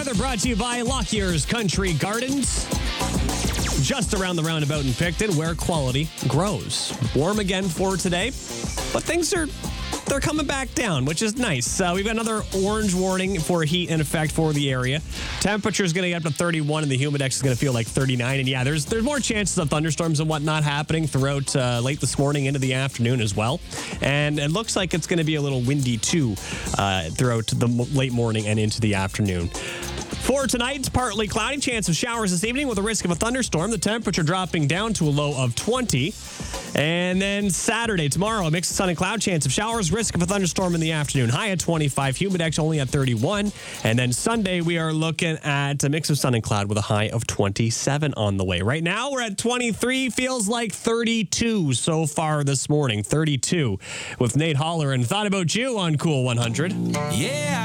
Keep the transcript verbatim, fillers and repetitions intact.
weather brought to you by Lockyer's Country Gardens. Just around the roundabout in Picton, where quality grows. Warm again for today, but things are they're coming back down, which is nice. Uh, we've got another orange warning for heat in effect for the area. Temperature is going to get up to thirty-one, and the humidex is going to feel like thirty-nine. And yeah, there's there's more chances of thunderstorms and whatnot happening throughout uh, late this morning into the afternoon as well. And it looks like it's going to be a little windy too uh, throughout the m- late morning and into the afternoon. For tonight, it's partly cloudy, chance of showers this evening with a risk of a thunderstorm. The temperature dropping down to a low of twenty. And then Saturday, tomorrow, a mix of sun and cloud, chance of showers, risk of a thunderstorm in the afternoon. High at twenty-five, humidex only at thirty-one. And then Sunday, we are looking at a mix of sun and cloud with a high of twenty-seven on the way. Right now, we're at twenty-three, feels like thirty-two so far this morning. thirty-two with Nate Holler and Thought About You on Cool one hundred. Yeah.